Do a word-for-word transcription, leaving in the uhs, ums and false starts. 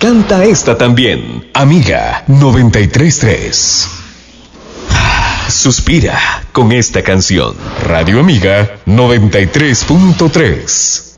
Canta esta también. Amiga noventa y tres punto tres. Suspira con esta canción. Radio Amiga noventa y tres punto tres.